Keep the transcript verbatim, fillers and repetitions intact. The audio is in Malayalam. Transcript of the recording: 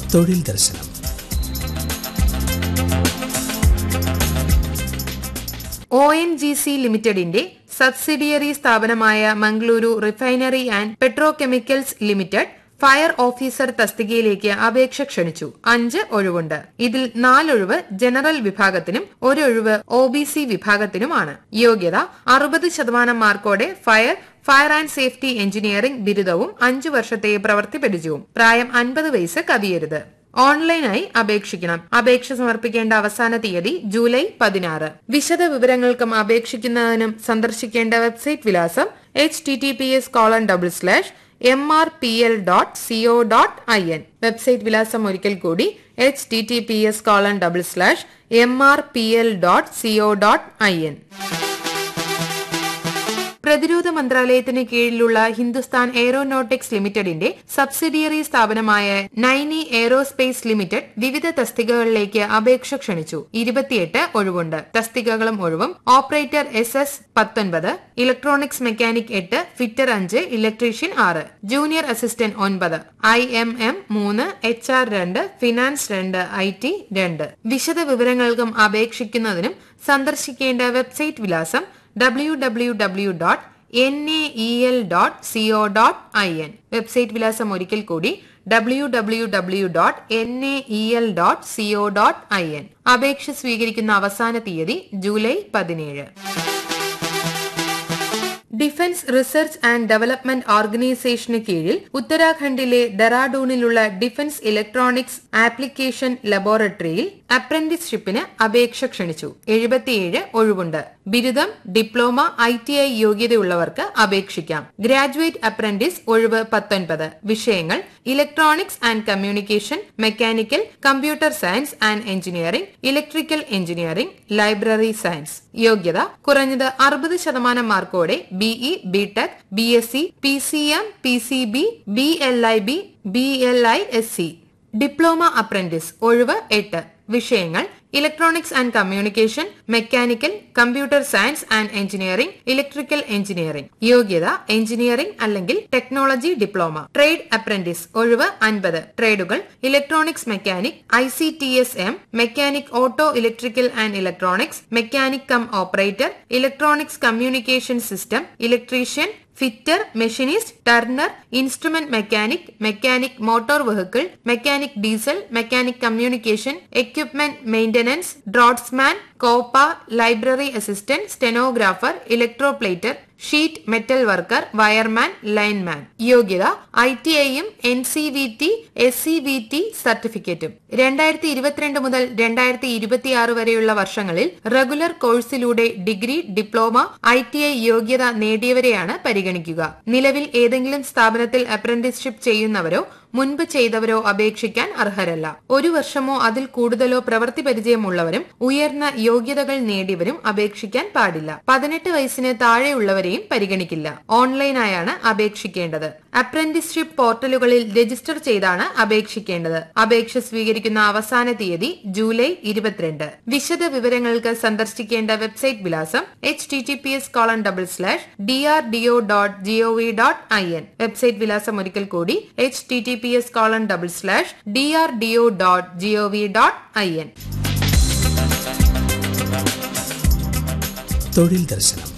തൊഴിൽ ദർശനം. ഒ എൻ ജി സി ലിമിറ്റഡിന്റെ സബ്സിഡിയറി സ്ഥാപനമായ Mangaluru refinery and petrochemicals limited fire officer തസ്തികയിലേക്ക് അപേക്ഷ ക്ഷണിച്ചു. അഞ്ച് ഒഴിവുണ്ട്. ഇതിൽ നാലൊഴിവ് ജനറൽ വിഭാഗത്തിനും ഒരൊഴിവ് ഒ ബി സി വിഭാഗത്തിനുമാണ്. യോഗ്യത അറുപത് ശതമാനം മാർക്കോടെ fire fire and safety engineering ബിരുദവും അഞ്ചു വർഷത്തെ പ്രവൃത്തി പരിചയവും. പ്രായം അൻപത് വയസ്സ് കവിയരുത്. ഓൺലൈനായി അപേക്ഷിക്കണം. അപേക്ഷ സമർപ്പിക്കേണ്ട അവസാന തീയതി ജൂലൈ പതിനാറ്. വിശദ വിവരങ്ങൾക്കും അപേക്ഷിക്കുന്നതിനും സന്ദർശിക്കേണ്ട വെബ്സൈറ്റ് വിലാസം H T T P S colon double slash M R P L dot CO dot I N. Website വിലാസം ഒരിക്കൽ കൂടി H T T P S colon double slash M R P L dot CO dot I N. പ്രതിരോധ മന്ത്രാലയത്തിന് കീഴിലുള്ള ഹിന്ദുസ്ഥാൻ എയ്റോനോട്ടിക്സ് ലിമിറ്റഡിന്റെ സബ്സിഡിയറി സ്ഥാപനമായ നൈനി എയ്റോസ്പേസ് ലിമിറ്റഡ് വിവിധ തസ്തികകളിലേക്ക് അപേക്ഷ ക്ഷണിച്ചു. ഇരുപത്തിയെട്ട് ഒഴിവുണ്ട്. തസ്തികകളും ഒഴിവും ഓപ്പറേറ്റർ എസ് എസ് പത്തൊൻപത്, ഇലക്ട്രോണിക്സ് മെക്കാനിക് എട്ട്, ഫിറ്റർ അഞ്ച്, ഇലക്ട്രീഷ്യൻ ആറ്, ജൂനിയർ അസിസ്റ്റന്റ് ഒൻപത്, ഐ എം എം മൂന്ന്, എച്ച് ആർ രണ്ട്, ഫിനാൻസ് രണ്ട്, ഐ ടി രണ്ട്. വിശദ വിവരങ്ങൾക്കും അപേക്ഷിക്കുന്നതിനും സന്ദർശിക്കേണ്ട വെബ്സൈറ്റ് വിലാസം W W W dot N A E L dot CO dot I N. Website വിലാസം ഒരിക്കൽ കൂടി W W W dot N A E L dot CO dot I N. അപേക്ഷ സ്വീകരിക്കുന്ന അവസാന തീയതി ജൂലൈ പതിനേഴ്. ഡിഫൻസ് റിസർച്ച് ആൻഡ് ഡെവലപ്മെന്റ് ഓർഗനൈസേഷന് കീഴിൽ ഉത്തരാഖണ്ഡിലെ ഡെറാഡൂണിലുള്ള ഡിഫൻസ് ഇലക്ട്രോണിക്സ് ആപ്ലിക്കേഷൻ ലബോറട്ടറിയിൽ അപ്രന്റീസ്ഷിപ്പിന് അപേക്ഷ ക്ഷണിച്ചു. എഴുപത്തിയേഴ് ഒഴിവുണ്ട്. ബിരുദം, ഡിപ്ലോമ, ഐ ടി ഐ യോഗ്യതയുള്ളവർക്ക് അപേക്ഷിക്കാം. ഗ്രാജുവേറ്റ് അപ്രന്റീസ് ഒഴിവ് പത്തൊൻപത്. വിഷയങ്ങൾ electronics and communication, mechanical, computer science and engineering, electrical engineering, library science. യോഗ്യത കുറഞ്ഞത് അറുപത് ശതമാനം മാർക്കോടെ BE, BTech, B S C, P C M, P C B, B L I B, B L I S C. Diploma apprentice ഒഴിവ് എട്ട്. വിഷയങ്ങൾ electronics and communication, mechanical, computer science and engineering, electrical engineering. യോഗ്യത എഞ്ചിനീയറിംഗ് അല്ലെങ്കിൽ ടെക്നോളജി ഡിപ്ലോമ. ട്രേഡ് അപ്രന്റീസ് ഒഴിവ് അൻപത്. ട്രേഡുകൾ electronics mechanic, I C T S M, mechanic auto electrical and electronics, mechanic come operator, electronics communication system, electrician, fitter, machinist, Turner, instrument mechanic, mechanic motor vehicle, mechanic diesel, mechanic communication, equipment maintenance, draughtsman, Copa, library assistant, stenographer, electroplater, sheet metal worker, wireman, lineman. യോഗ്യത ഐ ടി ഐയും N C V T, S C V T സർട്ടിഫിക്കറ്റും. രണ്ടായിരത്തി ഇരുപത്തിരണ്ട് മുതൽ രണ്ടായിരത്തി ഇരുപത്തിയാറ് വരെയുള്ള വർഷങ്ങളിൽ regular കോഴ്സിലൂടെ degree, diploma, I T I യോഗ്യത നേടിയവരെയാണ് പരിഗണിക്കുക. നിലവിൽ ഏതെങ്കിലും സ്ഥാപനത്തിൽ അപ്രന്റീസ്ഷിപ്പ് ചെയ്യുന്നവരോ മുൻപ് ചെയ്തവരോ അപേക്ഷിക്കാൻ അർഹരല്ല. ഒരു വർഷമോ അതിൽ കൂടുതലോ പ്രവൃത്തി പരിചയമുള്ളവരും ഉയർന്ന യോഗ്യതകൾ നേടിയവരും അപേക്ഷിക്കാൻ പാടില്ല. പതിനെട്ട് വയസ്സിന് താഴെയുള്ളവരെയും പരിഗണിക്കില്ല. ഓൺലൈനായാണ് അപേക്ഷിക്കേണ്ടത്. അപ്രന്റീസ്ഷിപ്പ് പോർട്ടലുകളിൽ രജിസ്റ്റർ ചെയ്താണ് അപേക്ഷിക്കേണ്ടത്. അപേക്ഷ സ്വീകരിക്കുന്ന അവസാന തീയതി ജൂലൈ ഇരുപത്തിരണ്ട്. വിശദ വിവരങ്ങൾക്ക് സന്ദർശിക്കേണ്ട വെബ്സൈറ്റ് വിലാസം H T T P S colon double slash D R D O dot G O V dot I N. Website വിലാസം ഒരിക്കൽ കൂടി H T T P S colon double slash D R D O dot G O V dot I N. തൊഴിൽ ദർശനം.